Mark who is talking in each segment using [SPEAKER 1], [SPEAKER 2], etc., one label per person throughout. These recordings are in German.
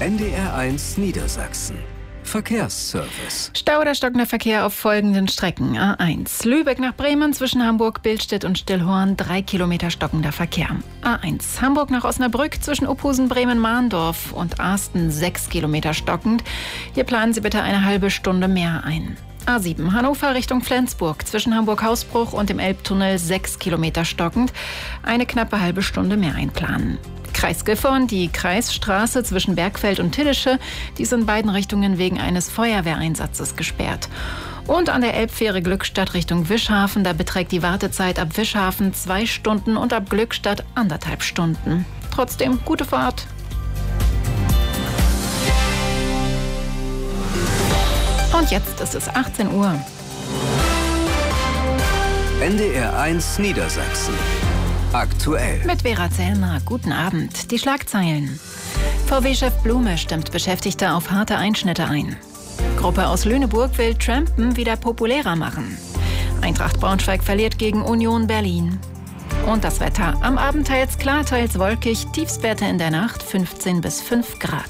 [SPEAKER 1] NDR1 Niedersachsen. Verkehrsservice.
[SPEAKER 2] Stau oder stockender Verkehr auf folgenden Strecken. A1 Lübeck nach Bremen zwischen Hamburg, Billstedt und Stillhorn 3 Kilometer stockender Verkehr. A1 Hamburg nach Osnabrück zwischen Ophusen, Bremen, Mahndorf und Arsten 6 Kilometer stockend. Hier planen Sie bitte eine halbe Stunde mehr ein. A7 Hannover Richtung Flensburg zwischen Hamburg-Hausbruch und dem Elbtunnel 6 Kilometer stockend. Eine knappe halbe Stunde mehr einplanen. Kreis Gifhorn, die Kreisstraße zwischen Bergfeld und Tillische, die ist in beiden Richtungen wegen eines Feuerwehreinsatzes gesperrt. Und an der Elbfähre Glückstadt Richtung Wischhafen, da beträgt die Wartezeit ab Wischhafen 2 Stunden und ab Glückstadt 1,5 Stunden. Trotzdem gute Fahrt. Und jetzt ist es 18 Uhr.
[SPEAKER 1] NDR1 Niedersachsen. Aktuell.
[SPEAKER 2] Mit Vera Zellner. Guten Abend. Die Schlagzeilen. VW-Chef Blume stimmt Beschäftigte auf harte Einschnitte ein. Gruppe aus Lüneburg will Trampen wieder populärer machen. Eintracht Braunschweig verliert gegen Union Berlin. Und das Wetter. Am Abend teils klar, teils wolkig. Tiefstwerte in der Nacht 15 bis 5 Grad.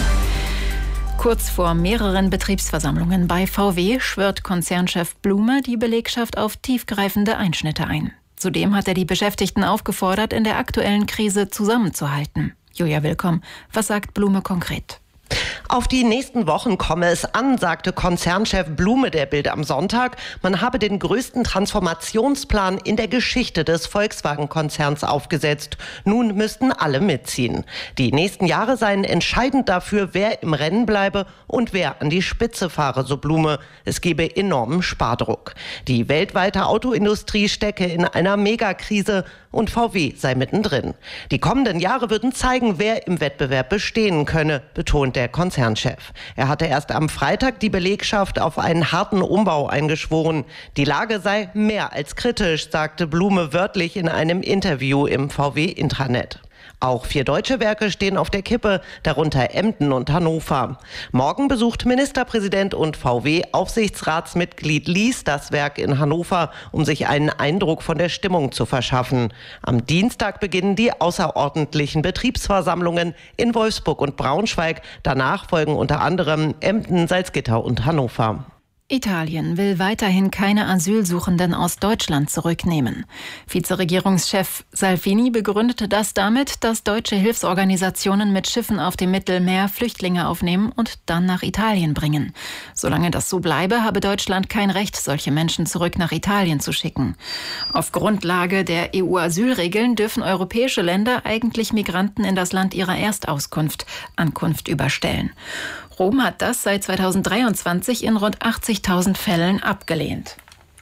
[SPEAKER 2] Kurz vor mehreren Betriebsversammlungen bei VW schwört Konzernchef Blume die Belegschaft auf tiefgreifende Einschnitte ein. Zudem hat er die Beschäftigten aufgefordert, in der aktuellen Krise zusammenzuhalten. Julia Willkomm, was sagt Blume konkret?
[SPEAKER 3] Auf die nächsten Wochen komme es an, sagte Konzernchef Blume der Bild am Sonntag. Man habe den größten Transformationsplan in der Geschichte des Volkswagen-Konzerns aufgesetzt. Nun müssten alle mitziehen. Die nächsten Jahre seien entscheidend dafür, wer im Rennen bleibe und wer an die Spitze fahre, so Blume. Es gebe enormen Spardruck. Die weltweite Autoindustrie stecke in einer Megakrise und VW sei mittendrin. Die kommenden Jahre würden zeigen, wer im Wettbewerb bestehen könne, betont der Konzernchef. Er hatte erst am Freitag die Belegschaft auf einen harten Umbau eingeschworen. Die Lage sei mehr als kritisch, sagte Blume wörtlich in einem Interview im VW-Intranet. Auch 4 deutsche Werke stehen auf der Kippe, darunter Emden und Hannover. Morgen besucht Ministerpräsident und VW-Aufsichtsratsmitglied Lies das Werk in Hannover, um sich einen Eindruck von der Stimmung zu verschaffen. Am Dienstag beginnen die außerordentlichen Betriebsversammlungen in Wolfsburg und Braunschweig. Danach folgen unter anderem Emden, Salzgitter und Hannover.
[SPEAKER 2] Italien will weiterhin keine Asylsuchenden aus Deutschland zurücknehmen. Vizeregierungschef Salvini begründete das damit, dass deutsche Hilfsorganisationen mit Schiffen auf dem Mittelmeer Flüchtlinge aufnehmen und dann nach Italien bringen. Solange das so bleibe, habe Deutschland kein Recht, solche Menschen zurück nach Italien zu schicken. Auf Grundlage der EU-Asylregeln dürfen europäische Länder eigentlich Migranten in das Land ihrer Ankunft überstellen. Rom hat das seit 2023 in rund 80.000 Fällen abgelehnt.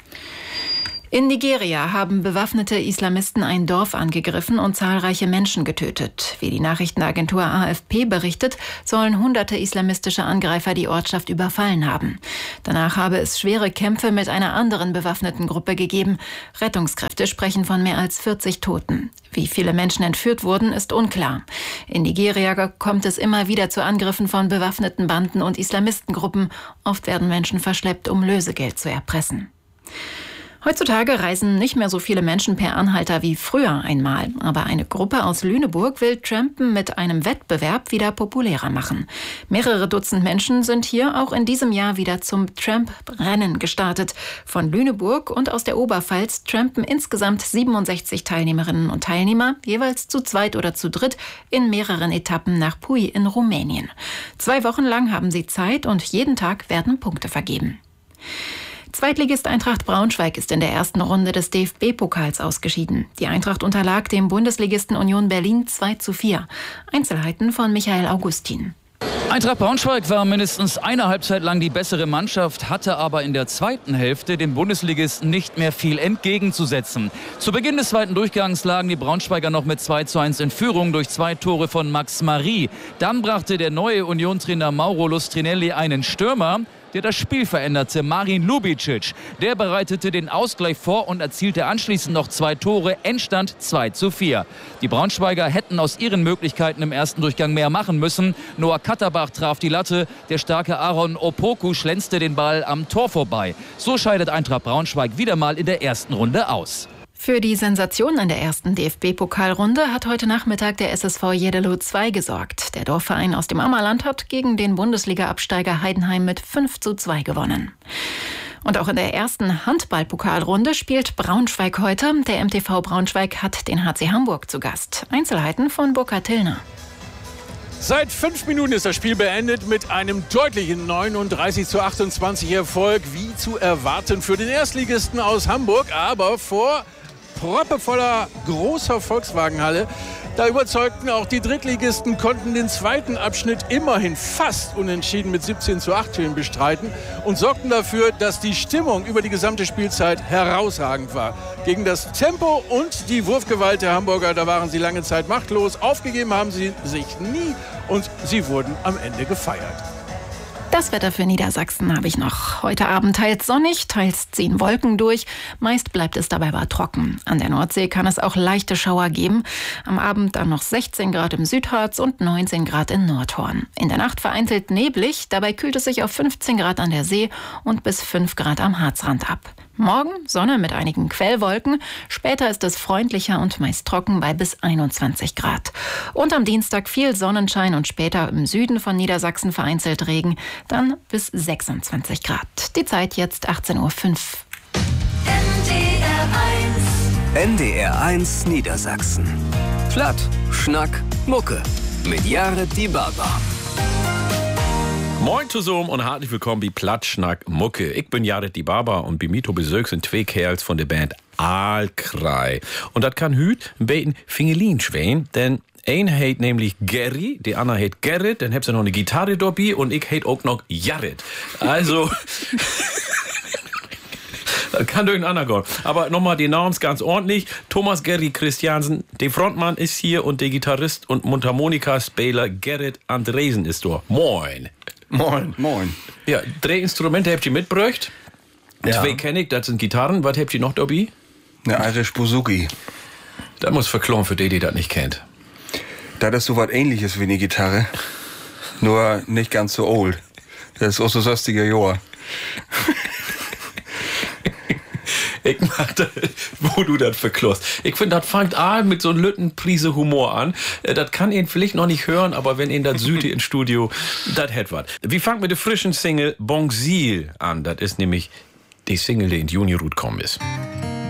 [SPEAKER 2] In Nigeria haben bewaffnete Islamisten ein Dorf angegriffen und zahlreiche Menschen getötet. Wie die Nachrichtenagentur AFP berichtet, sollen hunderte islamistische Angreifer die Ortschaft überfallen haben. Danach habe es schwere Kämpfe mit einer anderen bewaffneten Gruppe gegeben. Rettungskräfte sprechen von mehr als 40 Toten. Wie viele Menschen entführt wurden, ist unklar. In Nigeria kommt es immer wieder zu Angriffen von bewaffneten Banden und Islamistengruppen. Oft werden Menschen verschleppt, um Lösegeld zu erpressen. Heutzutage reisen nicht mehr so viele Menschen per Anhalter wie früher einmal. Aber eine Gruppe aus Lüneburg will Trampen mit einem Wettbewerb wieder populärer machen. Mehrere Dutzend Menschen sind hier auch in diesem Jahr wieder zum Tramp-Rennen gestartet. Von Lüneburg und aus der Oberpfalz trampen insgesamt 67 Teilnehmerinnen und Teilnehmer, jeweils zu zweit oder zu dritt, in mehreren Etappen nach Pui in Rumänien. 2 Wochen lang haben sie Zeit und jeden Tag werden Punkte vergeben. Zweitligist Eintracht Braunschweig ist in der ersten Runde des DFB-Pokals ausgeschieden. Die Eintracht unterlag dem Bundesligisten Union Berlin 2:4. Einzelheiten von Michael Augustin.
[SPEAKER 4] Eintracht Braunschweig war mindestens eine Halbzeit lang die bessere Mannschaft, hatte aber in der zweiten Hälfte dem Bundesligisten nicht mehr viel entgegenzusetzen. Zu Beginn des zweiten Durchgangs lagen die Braunschweiger noch mit 2:1 in Führung durch 2 Tore von Max Marie. Dann brachte der neue Union-Trainer Mauro Lustrinelli einen Stürmer, der das Spiel veränderte, Marin Lubicic. Der bereitete den Ausgleich vor und erzielte anschließend noch 2 Tore. Endstand 2:4. Die Braunschweiger hätten aus ihren Möglichkeiten im ersten Durchgang mehr machen müssen. Noah Katterbach traf die Latte. Der starke Aaron Opoku schlänzte den Ball am Tor vorbei. So scheidet Eintracht Braunschweig wieder mal in der ersten Runde aus.
[SPEAKER 2] Für die Sensation in der ersten DFB-Pokalrunde hat heute Nachmittag der SSV Jeddelo 2 gesorgt. Der Dorfverein aus dem Ammerland hat gegen den Bundesliga-Absteiger Heidenheim mit 5:2 gewonnen. Und auch in der ersten Handball-Pokalrunde spielt Braunschweig heute. Der MTV Braunschweig hat den HC Hamburg zu Gast. Einzelheiten von Burkhard Tillner.
[SPEAKER 5] Seit 5 Minuten ist das Spiel beendet mit einem deutlichen 39:28 Erfolg, wie zu erwarten für den Erstligisten aus Hamburg, aber vor proppevoller großer Volkswagenhalle. Da überzeugten auch die Drittligisten, konnten den zweiten Abschnitt immerhin fast unentschieden mit 17:8 bestreiten und sorgten dafür, dass die Stimmung über die gesamte Spielzeit herausragend war. Gegen das Tempo und die Wurfgewalt der Hamburger, da waren sie lange Zeit machtlos. Aufgegeben haben sie sich nie und sie wurden am Ende gefeiert.
[SPEAKER 2] Das Wetter für Niedersachsen habe ich noch. Heute Abend teils sonnig, teils ziehen Wolken durch. Meist bleibt es dabei aber trocken. An der Nordsee kann es auch leichte Schauer geben. Am Abend dann noch 16 Grad im Südharz und 19 Grad in Nordhorn. In der Nacht vereinzelt neblig. Dabei kühlt es sich auf 15 Grad an der See und bis 5 Grad am Harzrand ab. Morgen Sonne mit einigen Quellwolken. Später ist es freundlicher und meist trocken bei bis 21 Grad. Und am Dienstag viel Sonnenschein und später im Süden von Niedersachsen vereinzelt Regen. Dann bis 26 Grad. Die Zeit jetzt 18:05 Uhr.
[SPEAKER 1] NDR1 Niedersachsen. Platt, Schnack, Mucke. Mit Jared Dibaba.
[SPEAKER 6] Moin zusammen und herzlich willkommen bei Plattschnack Mucke. Ich bin Jared Dibaba und bei mir Besög sind 2 Kerls von der Band Aalkrei. Und das kann hüt ein bisschen Fingelin schwähen, denn ein heit nämlich Gary, der andere heit Gerrit, dann habt ihr noch eine Gitarre dabei und ich heit auch noch Jared. Also das kann durcheinander gehen. Aber nochmal die Namen ganz ordentlich. Thomas Gary Christiansen, der Frontmann ist hier und der Gitarrist und Mundharmonika-Spieler Gerrit Andresen ist da. Moin.
[SPEAKER 7] Moin. Moin.
[SPEAKER 6] Ja, 3 Instrumente habt ihr mitgebracht. Ja. 2 kenne ich, das sind Gitarren. Was habt ihr noch dabei?
[SPEAKER 7] Eine Irish Bouzouki.
[SPEAKER 6] Das muss verkloren für die das nicht kennt.
[SPEAKER 7] Das ist so was Ähnliches wie eine Gitarre. Nur nicht ganz so old. Das ist aus den 60er Jahren.
[SPEAKER 6] Ich mach das, wo du das verklosst. Ich finde, das fängt an mit so einer lütten Prise Humor an. Das kann ihn vielleicht noch nicht hören, aber wenn ihn das Süde ins Studio, das hätt was. Wir fangen mit der frischen Single Bonxil an. Das ist nämlich die Single, die in Juni rausgekommen ist.